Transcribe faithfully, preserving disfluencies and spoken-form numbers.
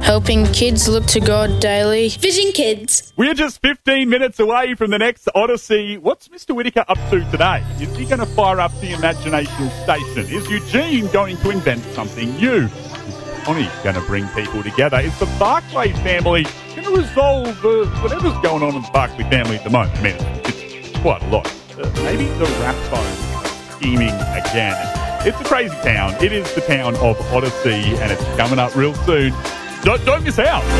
Helping kids look to God daily. Vision Kids. We're just fifteen minutes away from the next Odyssey. What's Mister Whittaker up to today? Is he going to fire up the imagination station? Is Eugene going to invent something new? Is Connie going to bring people together? Is the Barclay family going to resolve uh, whatever's going on in the Barclay family at the moment? I mean, it's quite a lot. Uh, maybe the Rathbones are scheming again. It's a crazy town. It is the town of Odyssey, and it's coming up real soon. Don't, don't miss out.